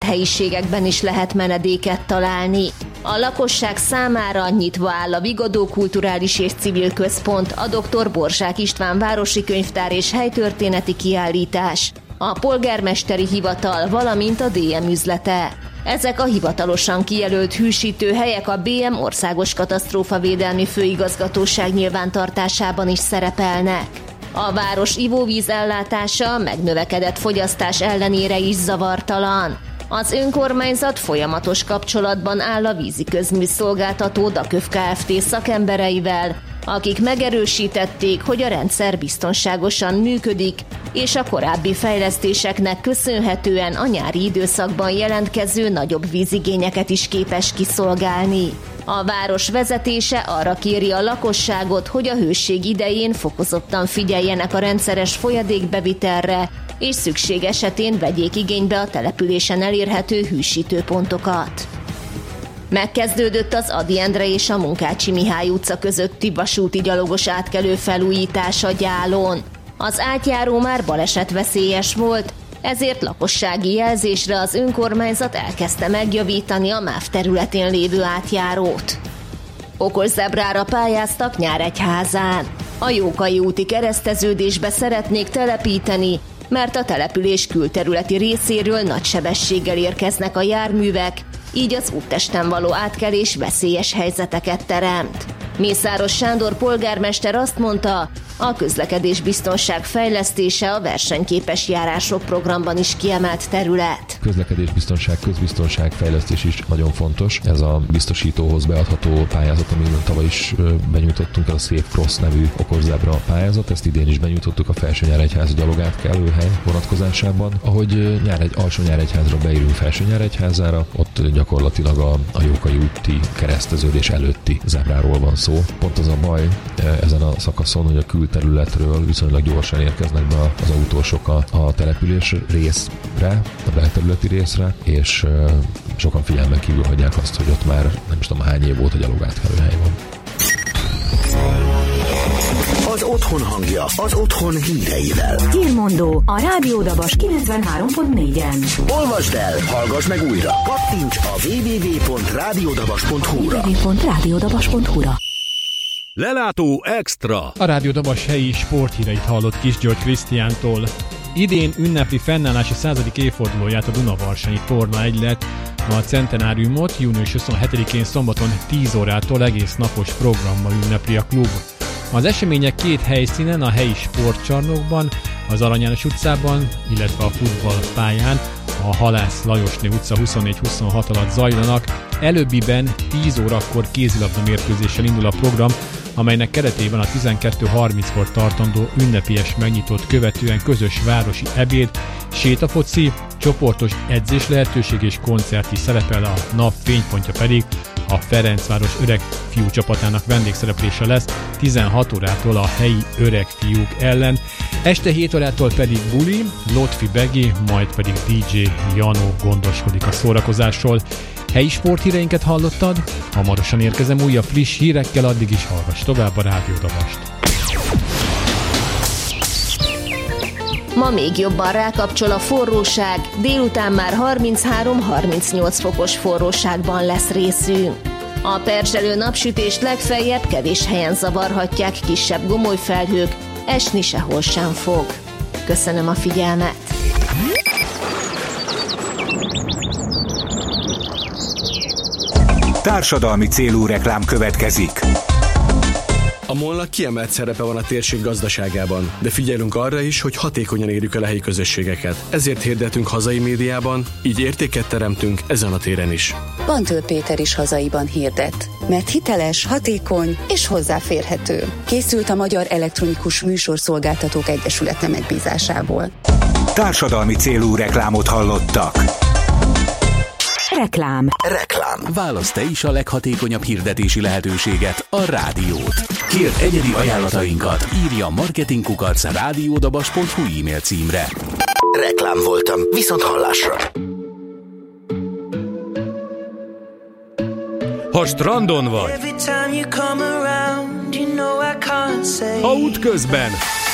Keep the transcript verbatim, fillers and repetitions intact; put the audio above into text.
helyiségekben is lehet menedéket találni. A lakosság számára nyitva áll a Vigadó Kulturális és Civil Központ, a doktor Borzsák István Városi Könyvtár és helytörténeti kiállítás, a polgármesteri hivatal, valamint a dé em üzlete. Ezek a hivatalosan kijelölt hűsítőhelyek a bé em Országos Katasztrófavédelmi Főigazgatóság nyilvántartásában is szerepelnek. A város ivóvíz ellátása megnövekedett fogyasztás ellenére is zavartalan. Az önkormányzat folyamatos kapcsolatban áll a vízi közműszolgáltató Daköv Kft. Szakembereivel, akik megerősítették, hogy a rendszer biztonságosan működik, és a korábbi fejlesztéseknek köszönhetően a nyári időszakban jelentkező nagyobb vízigényeket is képes kiszolgálni. A város vezetése arra kéri a lakosságot, hogy a hőség idején fokozottan figyeljenek a rendszeres folyadékbevitelre, és szükség esetén vegyék igénybe a településen elérhető hűsítőpontokat. Megkezdődött az Ady Endre és a Munkácsi Mihály utca közötti vasúti gyalogos átkelő felújítása Gyálon. Az átjáró már balesetveszélyes volt, ezért lakossági jelzésre az önkormányzat elkezdte megjavítani a MÁV területén lévő átjárót. Okos zebrára pályáztak Nyíregyházán. A Jókai úti kereszteződésbe szeretnék telepíteni, mert a település külterületi részéről nagy sebességgel érkeznek a járművek, így az úttesten való átkelés veszélyes helyzeteket teremt. Mészáros Sándor polgármester azt mondta, a közlekedésbiztonság fejlesztése a versenyképes járások programban is kiemelt terület. Közlekedésbiztonság, közbiztonság fejlesztés is nagyon fontos. Ez a biztosítóhoz beadható pályázat, amit tavaly is benyújtottunk, ez a Safe Cross nevű okos zebra pályázat. Ezt idén is benyújtottuk a Felső Nyíregyházi gyalogátkelőhely vonatkozásában. Ahogy Nyáregy, Alsó Nyíregyházra beírunk Felső Nyíregyházára, ott gyakorlatilag a, a Jókai úti kereszteződés előtti zebráról van szó. Pont az a baj ezen a szakaszon, hogy a külterületről viszonylag gyorsan érkeznek be az autósok a, a település részre, a belterületi részre, és uh, sokan figyelmen kívül hagyják azt, hogy ott már nem is tudom hány év volt a gyalogátkelőhely van. Az otthon hangja, az otthon híreivel. Hírmondó a Rádió Dabas kilencvenhárom pont négyen. Olvasd el, hallgass meg újra. Kattints a double-u double-u double-u pont rádiódabas pont hu-ra. double-u double-u double-u pont rádiódabas pont hu-ra. Lelátó Extra. A Rádió Dabas helyi sporthíreit hallott Kis György Krisztiántól. Idén ünnepli fennállási századik évfordulóját a Dunavarsanyi Torna Egylet. A centenáriumot június huszonhetedikén szombaton tíz órától egész napos programmal ünnepli a klub. Az események két helyszínen, a helyi sportcsarnokban, az Arany János utcában, illetve a futballpályán, a Halász Lajosné utca huszonnégy huszonhat alatt zajlanak. Előbbiben tíz órakor kézilabda mérkőzéssel indul a program, amelynek keretében a tizenkettő harminckor tartandó ünnepélyes megnyitót követően közös városi ebéd, sétafoci, csoportos edzés lehetőség és koncert is szerepel, a nap fénypontja pedig a Ferencváros öreg fiú csapatának vendégszereplése lesz tizenhat órától a helyi öreg fiúk ellen. Este hét órától pedig buli, Lotfi Begi, majd pedig dé dzsé Janó gondoskodik a szórakozásról. Helyi sporthíreinket hallottad? Hamarosan érkezem újabb friss hírekkel, addig is hallgass tovább a Rádió Dabast. Ma még jobban rákapcsol a forróság, délután már harminchárom-harmincnyolc fokos forróságban lesz részünk. A perzselő napsütést legfeljebb kevés helyen zavarhatják kisebb gomolyfelhők, esni sehol sem fog. Köszönöm a figyelmet! Társadalmi célú reklám következik. A MOL-nak kiemelt szerepe van a térség gazdaságában, de figyelünk arra is, hogy hatékonyan érjük el a helyi közösségeket. Ezért hirdetünk hazai médiában, így értéket teremtünk ezen a téren is. Bantől Péter is hazaiban hirdet, mert hiteles, hatékony és hozzáférhető. Készült a Magyar Elektronikus Műsorszolgáltatók Egyesülete megbízásából. Társadalmi célú reklámot hallottak. Reklám. Reklám. Válaszd te is a leghatékonyabb hirdetési lehetőséget, a rádiót. Kérd egyedi ajánlatainkat, írja marketingkukac rádiódabas pont hu e-mail címre. Reklám voltam, viszont hallásra. Ha strandon vagy, ha útközben,